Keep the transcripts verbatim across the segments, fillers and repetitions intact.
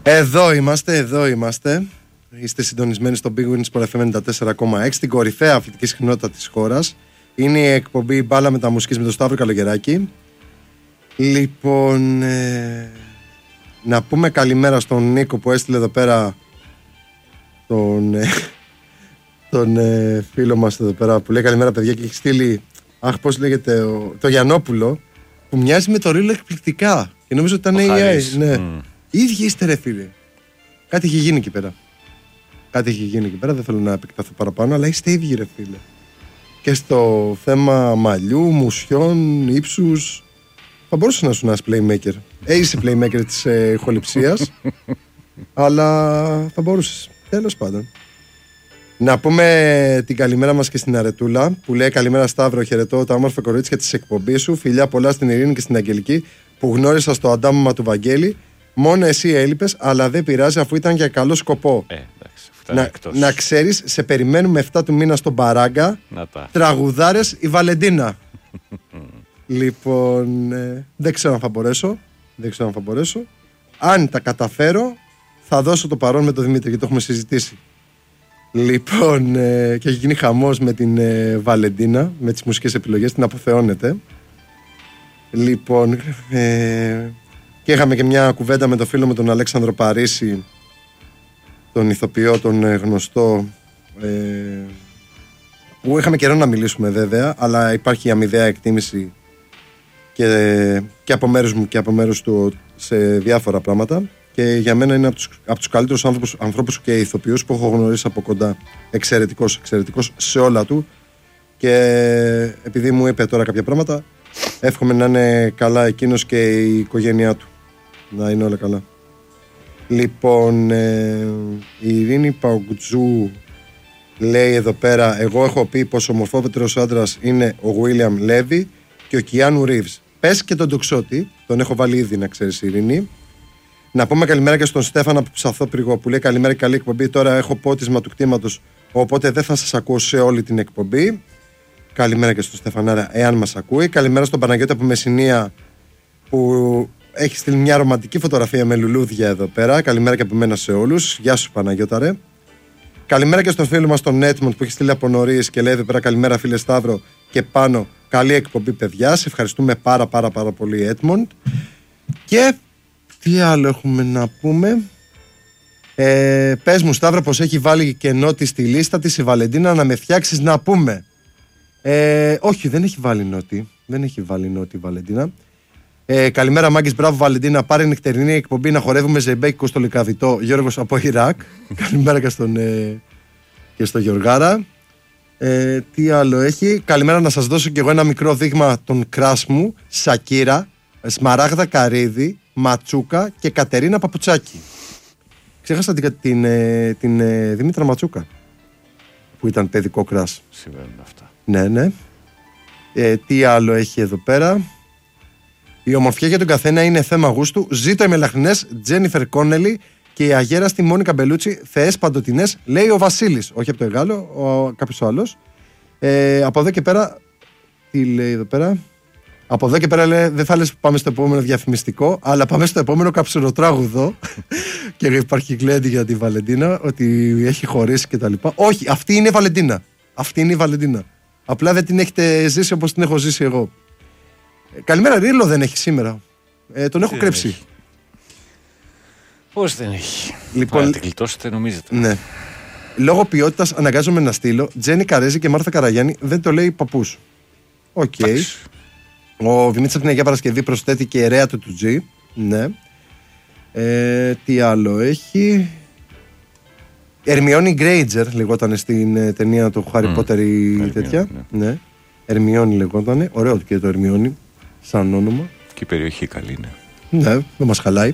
Εδώ είμαστε, εδώ είμαστε. Είστε συντονισμένοι στο Big Win Sport εφ εμ ενενήντα τέσσερα κόμμα έξι, την κορυφαία αθλητική συχνότητα της χώρας. Είναι η εκπομπή Μπάλα Μεταμουσικής με τον Σταύρο Καλογεράκη. Λοιπόν, ε, να πούμε καλημέρα στον Νίκο που έστειλε εδώ πέρα τον, ε, τον ε, φίλο μας εδώ πέρα που λέει καλημέρα παιδιά και έχει στείλει, αχ πώς λέγεται, ο, το Γιαννόπουλο που μοιάζει με το Ρίλο εκπληκτικά και νομίζω ότι ήταν έι άι. Ναι. Mm. Οι ίδιοι είστε ρε φίλε. Κάτι έχει γίνει εκεί πέρα. Κάτι έχει γίνει εκεί πέρα, δεν θέλω να επεκταθώ παραπάνω, αλλά είστε ίδιοι ρε φίλε. Και στο θέμα μαλλιού, μουσιών, ύψους, θα μπορούσε να σου να είσαι playmaker. Ε, είσαι playmaker της ε, ηχοληψίας, αλλά θα μπορούσες. Τέλος πάντων. Να πούμε την καλημέρα μας και στην Αρετούλα, που λέει καλημέρα Σταύρο, χαιρετώ τα όμορφα κορίτσια της εκπομπής σου. Φιλιά πολλά στην Ειρήνη και στην Αγγελική, που γνώρισα στο αντάμωμα του Βαγγέλη. Μόνο εσύ έλειπες, αλλά δεν πειράζει αφού ήταν για καλό σκοπό. Ε, εντάξει, να, να ξέρεις, σε περιμένουμε εφτά του μήνα στον Παράγκα. Τραγουδάρες η Βαλεντίνα. Λοιπόν, ε, δεν ξέρω αν θα μπορέσω. Δεν ξέρω αν θα μπορέσω. Αν τα καταφέρω, θα δώσω το παρόν με τον Δημήτρη, γιατί το έχουμε συζητήσει. Λοιπόν, ε, και έχει γίνει χαμός με την ε, Βαλεντίνα, με τις μουσικές επιλογές, την αποθεώνεται. Λοιπόν, ε, και είχαμε και μια κουβέντα με τον φίλο με τον Αλέξανδρο Παρίσι, τον ηθοποιό, τον ε, γνωστό, ε, που είχαμε καιρό να μιλήσουμε βέβαια, αλλά υπάρχει η αμοιβαία εκτίμηση και, και από μέρους μου και από μέρους του σε διάφορα πράγματα. Και για μένα είναι από τους, από τους καλύτερους άνθρωπους, ανθρώπους και ηθοποιούς που έχω γνωρίσει από κοντά. Εξαιρετικός, εξαιρετικός σε όλα του. Και επειδή μου είπε τώρα κάποια πράγματα, εύχομαι να είναι καλά εκείνος και η οικογένειά του. Να είναι όλα καλά. Λοιπόν, ε, η Ειρήνη Παουκτζού λέει εδώ πέρα, εγώ έχω πει πως ο μορφότερος άντρας είναι ο Γουίλιαμ Λέβι και ο Κιάνου Ρίβς. Πες και τον Τοξότη, τον έχω βάλει ήδη να ξέρεις Ειρήνη. Να πούμε καλημέρα και στον Στέφανα από Ψαθόπρυγο που λέει καλημέρα και καλή εκπομπή. Τώρα έχω πότισμα του κτήματος, οπότε δεν θα σας ακούω σε όλη την εκπομπή. Καλημέρα και στον Στεφανάρα, εάν μας ακούει. Καλημέρα στον Παναγιώτη από Μεσσηνία που έχει στείλει μια ρομαντική φωτογραφία με λουλούδια εδώ πέρα. Καλημέρα και από μένα σε όλους. Γεια σου Παναγιώτα ρε. Καλημέρα και στον φίλο μας τον Έτμοντ που έχει στείλει από νωρίς και λέει εδώ πέρα καλημέρα φίλε Σταύρο και πάνω. Καλή εκπομπή παιδιά. Σε ευχαριστούμε πάρα πάρα πάρα πολύ Έτμοντ. Και τι άλλο έχουμε να πούμε. Ε, πες μου Σταύρο πως έχει βάλει κενό τη στη λίστα της η Βαλεντίνα να με φτιάξεις να πούμε. Ε, όχι δεν έχει βάλει νότι. Δεν έχει βάλει νότι η Βαλεντίνα. Ε, καλημέρα Μάγκης, μπράβο Βαλεντίνα. Πάρε νυχτερινή εκπομπή να χορεύουμε ζεμπέκικο στο Λικαβιτό. Γιώργος από Ιράκ. Καλημέρα και στον, ε, και στο Γιωργάρα. Ε, τι άλλο έχει. Καλημέρα να σας δώσω και εγώ ένα μικρό δείγμα των κράς μου. Σακύρα, Σμαράγδα Καρύδη, Ματσούκα και Κατερίνα Παπουτσάκη. Ξέχασα την, την, την, την ε, Δήμητρα Ματσούκα που ήταν παιδικό κράς. Συμβαίνουν αυτά. Ναι, ναι. Ε, τι άλλο έχει εδώ πέρα. Η ομορφιά για τον καθένα είναι θέμα γούστου. Ζήτω οι μελαχρινές Τζένιφερ Κόνελι και η αγέραστη Μόνικα Μπελούτσι, θεές παντοτινές, λέει ο Βασίλης. Όχι από το Εγάλο, ο, κάποιος άλλος. Ε, από εδώ και πέρα. Τι λέει εδώ πέρα. Από εδώ και πέρα λέει, δεν θα λες πάμε στο επόμενο διαφημιστικό, αλλά πάμε στο επόμενο καψουροτράγουδο. Και υπάρχει κλέντη για τη Βαλεντίνα, ότι έχει χωρίσει κτλ. Όχι, αυτή είναι η Βαλεντίνα. Αυτή είναι η Βαλεντίνα. Απλά δεν την έχετε ζήσει όπως την έχω ζήσει εγώ. Ε, καλημέρα, Ρίλο δεν έχει σήμερα. Ε, τον έχω δεν κρέψει. Έχει. Πώς δεν έχει. Λοιπόν, να την κλειτώσετε νομίζετε. Ναι. Λόγω ποιότητας αναγκάζομαι να στείλω Τζένι Καρέζη και Μάρθα Καραγιάννη, δεν το λέει παππούς. Οκ. Okay. Ο Βινίτσας από την Αγία Παρασκευή προσθέτει και ερέα του του G. Ναι. Ε, τι άλλο έχει. Ερμιόνι Γκρέιτζερ λεγόταν στην ε, ταινία του Χάρι Πότερ ή τέτοια. Ναι. ναι. Ερμιόνι λεγότανε. Ωραίο και το Ερμιόνι σαν όνομα. Και η περιοχή καλή είναι. Ναι, δεν μας χαλάει.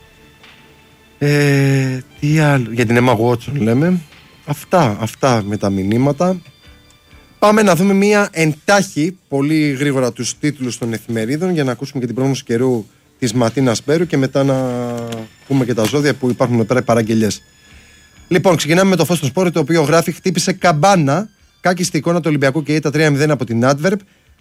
Ε, τι άλλο. Για την Emma Watson λέμε. Αυτά, αυτά με τα μηνύματα. Πάμε να δούμε μία εντάχει πολύ γρήγορα τους τίτλους των εφημερίδων για να ακούσουμε και την πρόγνωση καιρού της Ματίνας Μπέρου και μετά να πούμε και τα ζώδια που υπάρχουν εδώ πέρα οι παραγγελιές. Λοιπόν, ξεκινάμε με το Φως στο Σπόρ, το οποίο γράφει χτύπησε καμπάνα. Κάκιστη εικόνα του Ολυμπιακού και ήττα τρία μηδέν από την Adverb.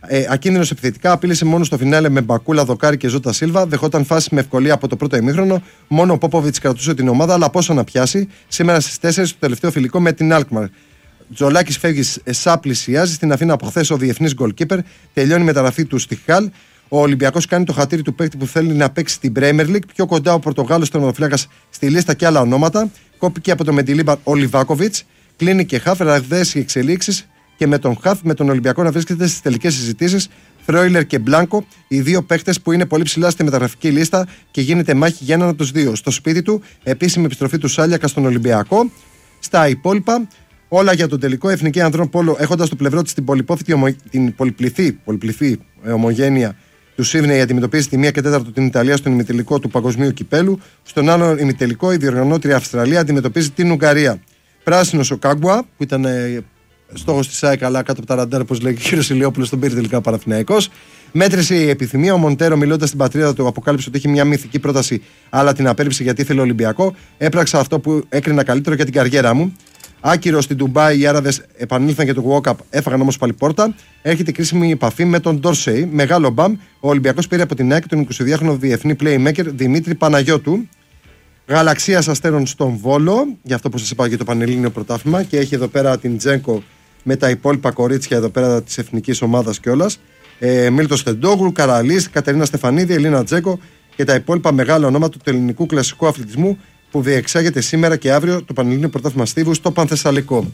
Ε, ακίνδυνος επιθετικά, απείλησε μόνο στο φινάλε με Μπακούλα, Δοκάρη και Ζώτα Σίλβα. Δεχόταν φάση με ευκολία από το πρώτο ημίχρονο. Μόνο ο Πόποβιτς κρατούσε την ομάδα, αλλά πόσο να πιάσει. Σήμερα στις τέσσερις το τελευταίο φιλικό με την Alkmaar. Τζολάκης φεύγει, Σα πλησιάζει. Στην Αθήνα από χθες ο διεθνής goalkeeper. Τελειώνει η μεταγραφή του στη Χαλ. Ο Ολυμπιακός κάνει το χατήρι του παίκτη που θέλει να παίξει στην Premier League. Πιο κοντά ο Πορτογάλος τερματοφύλακας στη λίστα και άλλα ονόματα. Κόπηκε από το Μεντιλίμπαρ ο Λιβάκοβιτς. Κλείνει και χαφ, ραγδαίες οι εξελίξεις και με τον χαφ με τον Ολυμπιακό να βρίσκεται στις τελικές συζητήσεις. Φρόιλερ και Μπλάνκο, οι δύο παίκτες που είναι πολύ ψηλά στη μεταγραφική λίστα και γίνεται μάχη για έναν από τους δύο. Στο σπίτι του, επίσημη επιστροφή του Σάλιακα στον Ολυμπιακό. Στα υπόλοιπα, όλα για τον τελικό. Εθνική Ανδρών Πόλο, έχοντας στο πλευρό της την, ομο... την πολυπληθή, πολυπληθή ε, ομογένεια του Σίδνεϊ, αντιμετωπίζει τη μία και τέταρτο την Ιταλία στον ημιτελικό του Παγκοσμίου Κυπέλου. Στον άλλο ημιτελικό, η διοργανώτρια Αυστραλία αντιμετωπίζει την Ουγγαρία. Πράσινος ο Κάγκουα, που ήταν ε, στόχος της ΑΕΚ, αλλά κάτω από τα ραντάρ, όπως λέει και ο κ. Ηλιόπουλος, τον πήρε τελικά ο Παναθηναϊκός. Μέτρησε η επιθυμία. Ο Μοντέρο, μιλώντας στην πατρίδα του, αποκάλυψε ότι είχε μια μυθική πρόταση, αλλά την απέρριψε γιατί ήθελε Ολυμπιακό. Έπραξα αυτό που έκρινα καλύτερο για την καριέρα μου. Άκυρο στην Ντουμπάι, οι Άραβες επανήλθαν για το walk-up, έφαγαν όμως πάλι πόρτα. Έρχεται κρίσιμη επαφή με τον Ντόρσεϊ. Μεγάλο μπαμ. Ο Ολυμπιακός πήρε από την ΑΕΚ τον εικοσιδυάχρονο διεθνή playmaker Δημήτρη Παναγιώτου. Γαλαξίας Αστέρων στον Βόλο, γι' αυτό που σας είπα για το Πανελλήνιο Πρωτάθλημα. Και έχει εδώ πέρα την Τζένκο με τα υπόλοιπα κορίτσια εδώ πέρα της εθνικής ομάδας κιόλας. Ε, Μίλτο Στεντόγλου, Καραλής, Κατερίνα Στεφανίδη, Ελίνα Τζέκο και τα υπόλοιπα μεγάλα ονόματα του ελληνικού κλασικού αθλητισμού που διεξάγεται σήμερα και αύριο το Πανελλήνιο Πρωτάθλημα Στίβου στο Πανθεσσαλικό.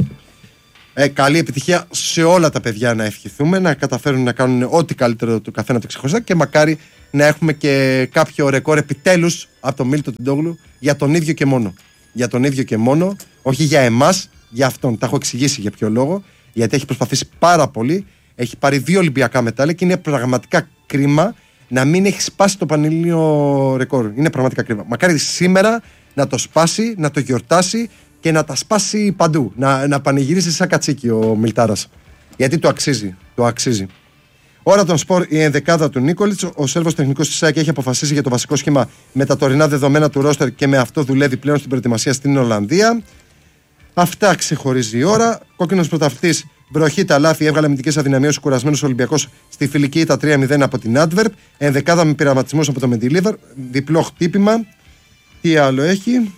Ε, καλή επιτυχία σε όλα τα παιδιά, να ευχηθούμε, να καταφέρουν να κάνουν ό,τι καλύτερο του καθένα του ξεχωριστά και μακάρι να έχουμε και κάποιο ρεκόρ επιτέλους από τον Μίλτο Τεντόγλου για τον ίδιο και μόνο. Για τον ίδιο και μόνο, όχι για εμάς, για αυτόν. Τα έχω εξηγήσει για ποιο λόγο. Γιατί έχει προσπαθήσει πάρα πολύ. Έχει πάρει δύο Ολυμπιακά μετάλλια και είναι πραγματικά κρίμα να μην έχει σπάσει το πανελλήνιο ρεκόρ. Είναι πραγματικά κρίμα. Μακάρι σήμερα να το σπάσει, να το γιορτάσει και να τα σπάσει παντού. Να, να πανηγυρίσει σαν κατσίκι ο Μιλτάρας. Γιατί το αξίζει. Το αξίζει. Ώρα των σπορ, η ενδεκάδα του Νίκολιτς. Ο Σέρβος τεχνικός της ΣΑΕΚ έχει αποφασίσει για το βασικό σχήμα με τα τωρινά δεδομένα του ρόστερ και με αυτό δουλεύει πλέον στην προετοιμασία στην Ολλανδία. Αυτά ξεχωρίζει η ώρα. Κόκκινος πρωταθλητής, βροχή τα λάθη, έβγαλε αμυντικές αδυναμίες ο κουρασμένος Ολυμπιακός στη φιλική ήττα τρία μηδέν από την Άντβερπ. Ενδεκάδα με πειραματισμούς από το Μεντιλίβαρ. Διπλό χτύπημα. Τι άλλο έχει.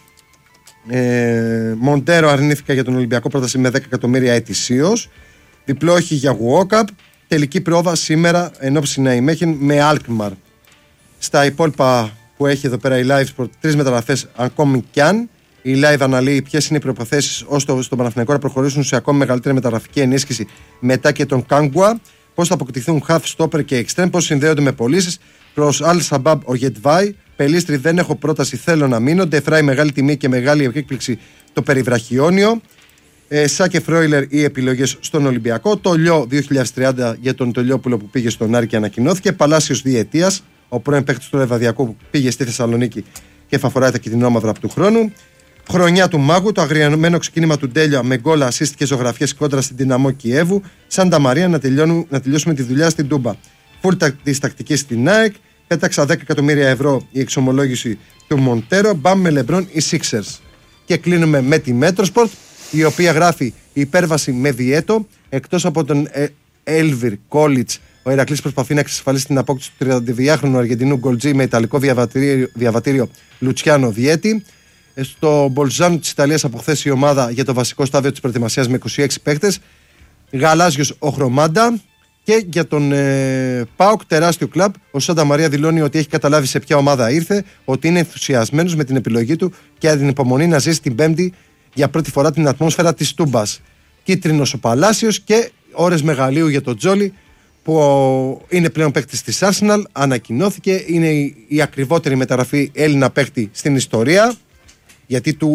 Ε, Μοντέρο αρνήθηκα για τον Ολυμπιακό πρόταση με δέκα εκατομμύρια ετησίως. Διπλό όχι για walk-up. Τελική πρόβα σήμερα ενόψει Ναϊμέχεν με Alkmaar. Στα υπόλοιπα που έχει εδώ πέρα η Live Sport, τρεις μεταγραφές ακόμη κι αν. Η Live αναλύει ποιες είναι οι προϋποθέσεις ώστε στον Παναθηναϊκό να προχωρήσουν σε ακόμη μεγαλύτερη μεταγραφική ενίσχυση μετά και τον Κάγκουα. Πώς θα αποκτηθούν half stopper και extreme, πώς συνδέονται με πωλήσεις. Προς Al Sabab ο Γετβάη. Πελίστρη δεν έχω πρόταση, θέλω να μείνω. Ντεφράι μεγάλη τιμή και μεγάλη έκπληξη το περιβραχιόνιο. Ε, Σάκε Φρόιλερ οι επιλογές στον Ολυμπιακό. Το Λιό δύο χιλιάδες τριάντα για τον Τολιόπουλο που πήγε στον Άρη και ανακοινώθηκε. Παλάσιος διετίας. Ο πρώην παίκτης του Λεβαδιακού που πήγε στη Θεσσαλονίκη και θα φοράει τα κυτρινόμαυρα από του χρόνου. Χρονιά του Μάγου, το αγριεμένο ξεκίνημα του Ντέλια με γκολ, assist και ζωγραφιές κόντρα στην Δυναμό Κιέβου. Σάντα Μαρία να, να τελειώσουμε τη δουλειά στην Τούμπα. Φουλ τη τακτική στην ΑΕΚ. Πέταξα δέκα εκατομμύρια ευρώ η εξομολόγηση του Μοντέρο. Μπαμ με Λεμπρόν οι Sixers. Και κλείνουμε με τη Metrosport, η οποία γράφει υπέρβαση με διέτο. Εκτός από τον Έλβιρ Κόλιτς, ο Ηρακλής προσπαθεί να εξασφαλίσει την απόκτηση του τριαντιδυάχρονου Αργεντινού γκολτζή με ιταλικό διαβατήριο, διαβατήριο Λουτσιάνο Διέτη. Στο Μπολζάνο της Ιταλίας από χθες η ομάδα για το βασικό στάδιο της προετοιμασίας με είκοσι έξι παίκτες. Γαλάζιος ο Χρωμάντα. Και για τον ε, ΠΑΟΚ, τεράστιο κλαμπ, ο Σάντα Μαρία δηλώνει ότι έχει καταλάβει σε ποια ομάδα ήρθε, ότι είναι ενθουσιασμένος με την επιλογή του και την υπομονή να ζήσει την Πέμπτη για πρώτη φορά την ατμόσφαιρα της Τούμπας. Κίτρινος ο Παλάσιος και ώρες μεγαλείου για τον Τζόλι, που είναι πλέον παίκτης της Arsenal, ανακοινώθηκε, είναι η, η ακριβότερη μεταγραφή Έλληνα παίκτη στην ιστορία, γιατί του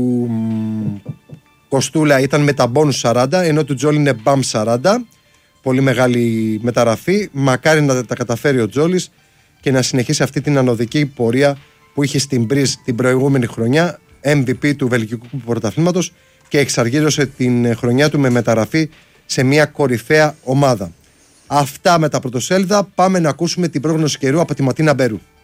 μ, Κοστούλα ήταν με τα μπόνους σαράντα, ενώ του Τζόλι είναι μπαμ σαράντα. Πολύ μεγάλη μεταγραφή. Μακάρι να τα καταφέρει ο Τζόλις και να συνεχίσει αυτή την ανωδική πορεία που είχε στην Μπριζ την προηγούμενη χρονιά, εμ βι πι του Βελγικού Πρωταθλήματος, και εξαργύρωσε την χρονιά του με μεταγραφή σε μια κορυφαία ομάδα. Αυτά με τα πρωτοσέλιδα. Πάμε να ακούσουμε την πρόγνωση καιρού από τη Ματίνα Μπέρου.